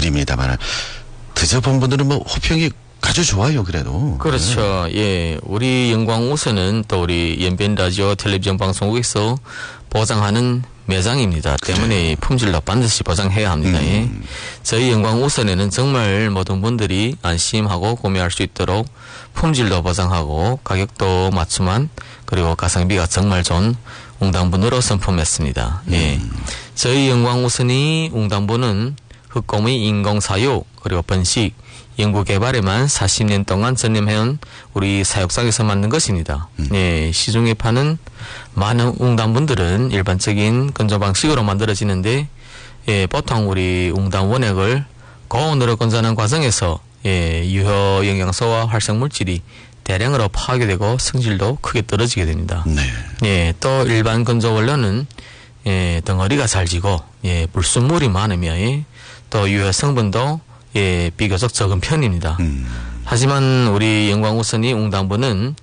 드립니다만 드셔본 분들은 뭐 호평이 아주 좋아요. 그래도. 그렇죠. 예, 우리 영광우선은 또 우리 연변 라디오 텔레비전 방송국에서 보장하는 매장입니다. 때문에 품질도 반드시 보장해야 합니다. 예. 저희 영광우선에는 정말 모든 분들이 안심하고 구매할 수 있도록 품질도 보장하고 가격도 맞춤한 그리고 가성비가 정말 좋은 웅당분으로 선품했습니다. 예. 저희 영광우선이 웅당분은 흑곰의 인공사육 그리고 번식 연구개발에만 40년 동안 전념해온 우리 사육상에서 만든 것입니다. 예, 시중에 파는 많은 웅담분들은 일반적인 건조 방식으로 만들어지는데, 예, 보통 우리 웅담 원액을 고온으로 건조하는 과정에서 예, 유효 영양소와 활성 물질이 대량으로 파괴되고 성질도 크게 떨어지게 됩니다. 네. 예, 또 일반 건조 원료는 예, 덩어리가 잘 지고 예, 불순물이 많으며 예, 또 유효 성분도 예, 비교적 적은 편입니다. 하지만 우리 영광우선이 웅당분은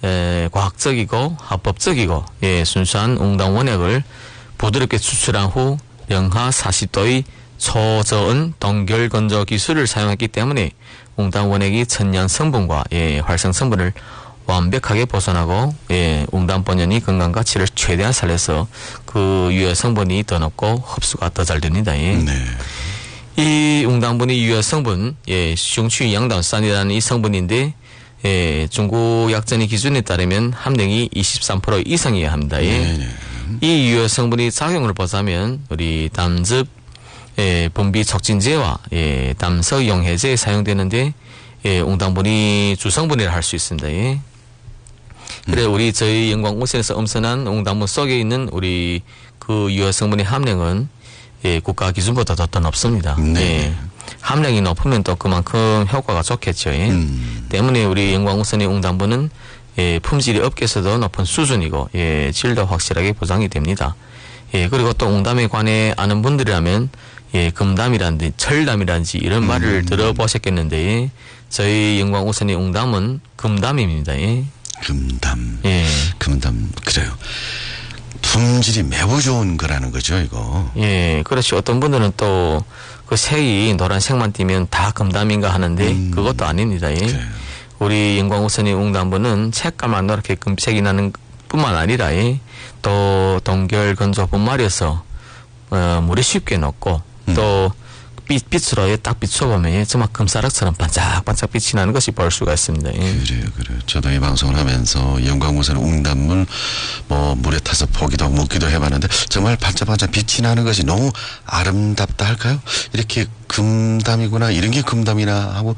과학적이고 합법적이고 예, 순수한 웅당 원액을 부드럽게 추출한 후 영하 40도의 초저온 동결 건조 기술을 사용했기 때문에 웅당 원액이 천연 성분과 예, 활성 성분을 완벽하게 보존하고 예, 웅당 본연의 건강 가치를 최대한 살려서 그 유효 성분이 더 높고 흡수가 더 잘 됩니다. 예. 네. 이 웅당분의 유효 성분, 예, 슝취 양단산이라는 이 성분인데, 예, 중국 약전의 기준에 따르면 함량이 23% 이상이어야 합니다. 예. 네네. 이 유효 성분의 작용을 보자면 우리 담즙, 예, 분비 촉진제와 예, 담석 용해제에 사용되는데, 예, 웅당분이 주성분이라 할 수 있습니다. 예. 그래 우리 저희 영광우선에서 엄선한 웅당분 속에 있는 우리 그 유효 성분의 함량은 예, 국가 기준보다 더 높습니다. 네. 예. 함량이 높으면 또 그만큼 효과가 좋겠죠. 예. 때문에 우리 영광우선의 웅당분은 예, 품질이 업계에서도 높은 수준이고 예, 질도 확실하게 보장이 됩니다. 예, 그리고 또 웅담에 관해 아는 분들이라면 예, 금담이라든지 철담이라든지 이런 말을 들어보셨겠는데 저희 영광우선의 웅담은 금담입니다. 예. 금담. 예. 금담. 그래요. 품질이 매우 좋은 거라는 거죠, 이거. 예, 그렇죠. 어떤 분들은 또 그 색이 노란색만 띠면 다 금담인가 하는데 그것도 아닙니다. 예. 그래요. 우리 영광우선의 웅담분은 색깔만 노랗게 금색이 나는 뿐만 아니라 예, 또 동결 건조 분말이어서 물에 쉽게 녹고 또 빛으로 예, 딱 비춰보면 예, 정말 금사락처럼 반짝반짝 빛이 나는 것이 볼 수가 있습니다. 예. 그래요. 저도 이 방송을 하면서 영광우선 웅담물 뭐 물에 타서 보기도 묻기도 해봤는데 정말 반짝반짝 빛이 나는 것이 너무 아름답다 할까요? 이렇게 금담이구나 이런 게 금담이나 하고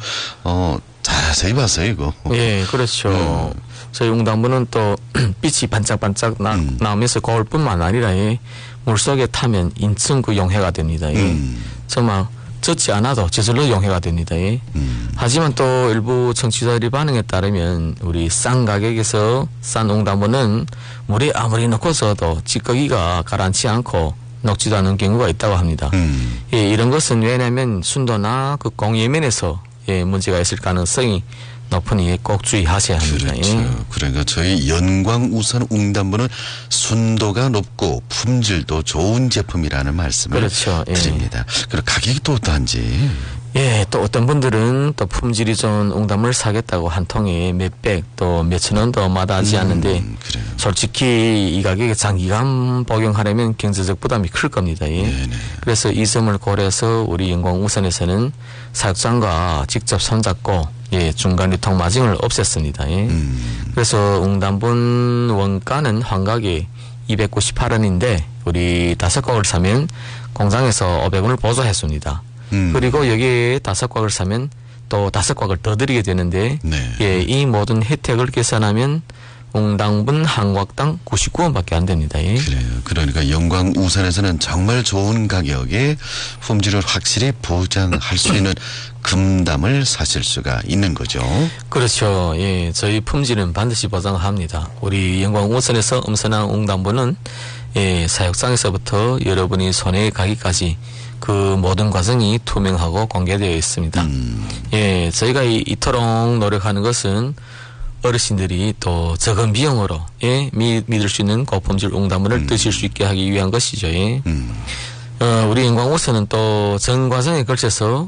자세히 봤어요 이거. 예, 그렇죠. 저희 웅담분은 또 빛이 반짝반짝 나오면서 거울뿐만 아니라 예, 물속에 타면 인층 그 용해가 됩니다. 예. 정말 젖지 않아도 저절로 용해가 됩니다. 예. 하지만 또 일부 청취자들이 반응에 따르면 우리 싼 가격에서 싼 웅담분은 물에 아무리 넣고서도 찌꺼기가 가라앉지 않고 녹지도 않은 경우가 있다고 합니다. 예, 이런 것은 왜냐하면 순도나 그 공예면에서 예, 문제가 있을 가능성이 높으니 꼭 주의하셔야 합니다. 그렇죠. 예. 그러니까 저희 영광우선 웅담분은 순도가 높고 품질도 좋은 제품이라는 말씀을 그렇죠. 예. 드립니다. 그리고 가격이 또 어떠한지. 예, 또 어떤 분들은 또 품질이 좋은 웅담을 사겠다고 한 통에 몇백 또 몇천 원도 마다하지 않는데 그래요. 솔직히 이 가격에 장기간 복용하려면 경제적 부담이 클 겁니다. 예. 네네. 그래서 이 점을 고려해서 우리 영광우선에서는 사육장과 직접 손잡고 예, 중간 유통 마진을 없앴습니다. 예. 그래서 웅담분 원가는 환각에 298원인데 우리 5곽을 사면 공장에서 500원을 보조했습니다. 그리고 여기에 5곽을 사면 또 5곽을 더 드리게 되는데 네. 예, 이 모든 혜택을 계산하면 웅당분 한 곽당 99원밖에 안 됩니다. 예. 그래요. 그러니까 영광우선에서는 정말 좋은 가격에 품질을 확실히 보장할 수 있는 금담을 사실 수가 있는 거죠. 그렇죠. 예, 저희 품질은 반드시 보장합니다. 우리 영광우선에서 엄선한 웅담분은 예, 사육장에서부터 여러분이 손에 가기까지 그 모든 과정이 투명하고 공개되어 있습니다. 예, 저희가 이토록 노력하는 것은 어르신들이 또 적은 비용으로 예, 믿을 수 있는 고품질 웅담물을 드실 수 있게 하기 위한 것이죠. 예. 우리 영광우선은 또 전 과정에 걸쳐서